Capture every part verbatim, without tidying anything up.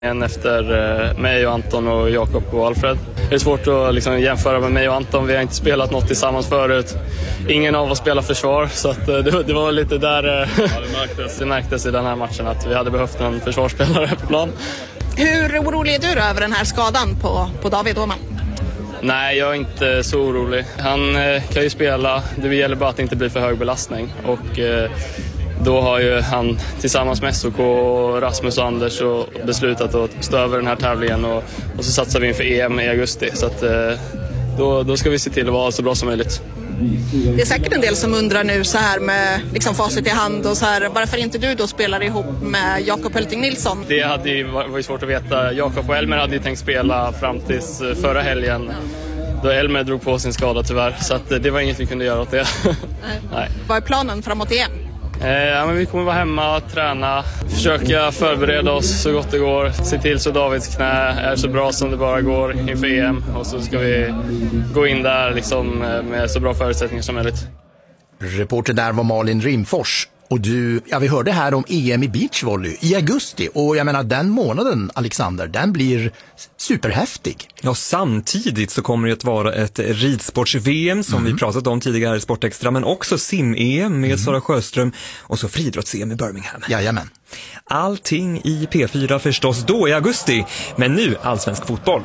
En efter mig och Anton och Jakob och Alfred. Det är svårt att liksom jämföra med mig och Anton. Vi har inte spelat något tillsammans förut. Ingen av oss spelar försvar, så att det, det var lite där ja, det, märktes. det märktes i den här matchen att vi hade behövt en försvarsspelare på plan. Hur orolig är du då över den här skadan på, på David Åhman? Nej, jag är inte så orolig. Han eh, kan ju spela. Det gäller bara att det inte blir för hög belastning. Och eh, då har ju han tillsammans med S O K och Rasmus och Anders och beslutat att stå över den här tävlingen. Och, och så satsar vi inför E M i augusti. Så att, eh, då, då ska vi se till att vara så bra som möjligt. Det är säkert en del som undrar nu så här med liksom facit i hand och så här, varför inte du då spelar ihop med Jakob Hölting Nilsson? Det hade ju varit svårt att veta. Jakob och Elmer hade ju tänkt spela fram tills förra helgen. Då Elmer drog på sin skada tyvärr, så att det var inget vi kunde göra åt det. Nej. Nej. Vad är planen framåt igen? Eh, ja, men vi kommer vara hemma, träna, försöka förbereda oss så gott det går. Se till så Davids knä är så bra som det bara går inför E M. Och så ska vi gå in där liksom med så bra förutsättningar som möjligt. Reporter där var Malin Rimfors. Och du, ja, vi hörde här om E M i beachvolley i augusti. Och jag menar, den månaden, Alexander, den blir superhäftig. Ja, samtidigt så kommer det att vara ett ridsports-V M som mm. vi pratat om tidigare i Sportextra, men också sim-E M med mm. Sara Sjöström och så friidrotts-E M i Birmingham. Jajamän. Allting i P fyra förstås då i augusti, men nu allsvensk fotboll.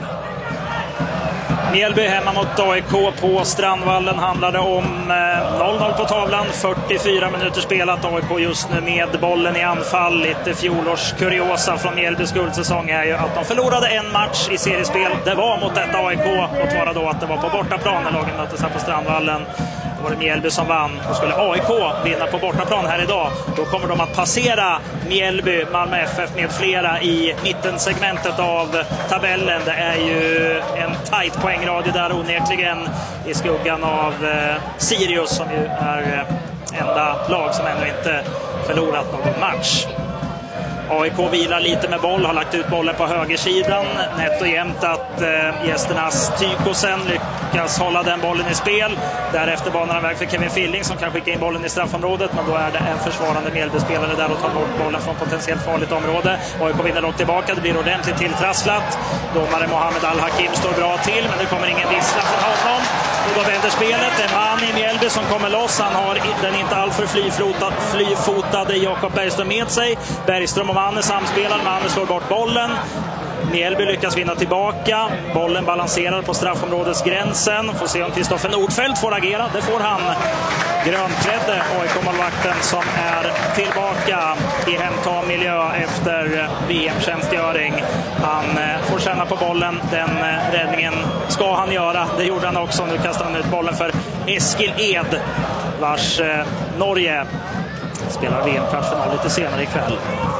Mjällby hemma mot A I K på Strandvallen handlade om noll noll på tavlan, fyrtiofyra minuter spelat. A I K just nu med bollen i anfall. Lite fjolårs kuriosa från Mjällbys guldsäsong är ju att de förlorade en match i seriespel. Det var mot detta A I K, och vara då att det var på bortaplan när lagen möttes här på Strandvallen. Då var det Mjällby som vann, och skulle A I K vinna på bortaplan här idag, då kommer de att passera Mjällby, Malmö F F med flera i mittensegmentet av tabellen. Det är ju en tajt poängradie där onekligen, i skuggan av eh, Sirius som ju är eh, enda lag som ännu inte förlorat någon match. A I K vilar lite med boll, har lagt ut bollen på högersidan. Nätt och jämnt att eh, gästernas Tykosen lyckas hålla den bollen i spel. Därefter banar han väg för Kevin Filling som kan skicka in bollen i straffområdet, men då är det en försvarande Mjällby-spelare där och tar bort bollen från potentiellt farligt område. A I K vinner dock tillbaka, det blir ordentligt tilltrasslat. Domare Mohamed Al-Hakim står bra till, men det kommer ingen vissla från honom. Och då vänder spelet, det är man i Mjällby som kommer loss. Han har den inte alltför flyfotade, flyfotade Jakob Bergström med sig. Bergström och Manne samspelar, Manne slår bort bollen. Mjällby lyckas vinna tillbaka. Bollen balanserar på straffområdesgränsen. Får se om Kristoffer Nordfeldt får agera. Det får han. Grönklädde A I K-målvakten som är tillbaka i hemtam miljö efter V M-tjänstgöring. Han får känna på bollen. Den räddningen ska han göra. Det gjorde han också. Nu kastar han ut bollen för Eskil Ed, vars Norge spelar V M-kvartsfinal lite senare ikväll.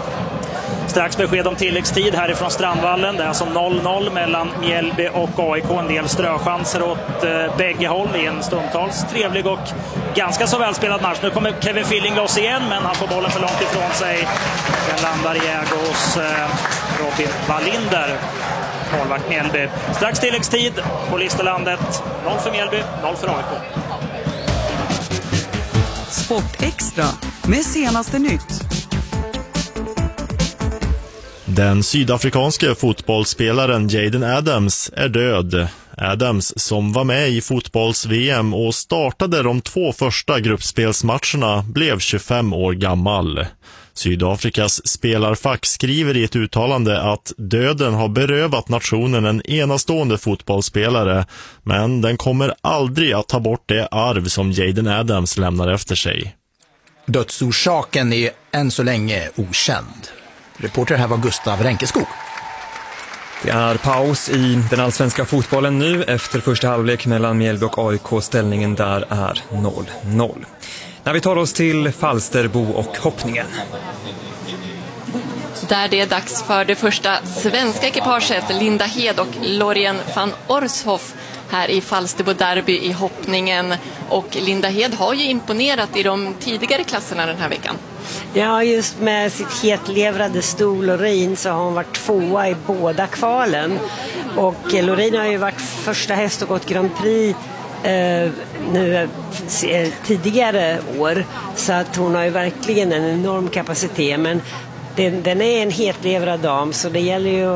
Strax besked om tilläggstid härifrån Strandvallen. Det är alltså noll noll mellan Mjällby och A I K. En del ströchanser åt eh, bägge håll i en stundtals trevlig och ganska så välspelad match. Nu kommer Kevin Filling loss igen, men han får bollen för långt ifrån sig. Den landar i ägo hos eh, Robin Wallinder, målvakt Mjällby. Strax tilläggstid på Listerlandet. noll för Mjällby, noll för A I K. Sportextra med senaste nytt. Den sydafrikanske fotbollsspelaren Jaden Adams är död. Adams, som var med i fotbolls-V M och startade de två första gruppspelsmatcherna, blev tjugofem år gammal. Sydafrikas spelarfack skriver i ett uttalande att döden har berövat nationen en enastående fotbollsspelare, men den kommer aldrig att ta bort det arv som Jaden Adams lämnar efter sig. Dödsorsaken är än så länge okänd. Reporter här var Gustav Ränkeskog. Det är paus i den allsvenska fotbollen nu efter första halvlek mellan Mjällby och A I K. Ställningen där är noll noll. När vi tar oss till Falsterbo och hoppningen. Där det är dags för det första svenska ekipaget, Linda Hed och Lorien van Orshoff här i Falsterbo derby i hoppningen. Och Linda Hed har ju imponerat i de tidigare klasserna den här veckan. Ja, just med sitt hetlevrade sto Loreen så har hon varit tvåa i båda kvalen. Och Loreen har ju varit första häst och gått Grand Prix eh, nu eh, tidigare år. Så att hon har ju verkligen en enorm kapacitet. Men den, den är en hetlevrad dam, så det gäller ju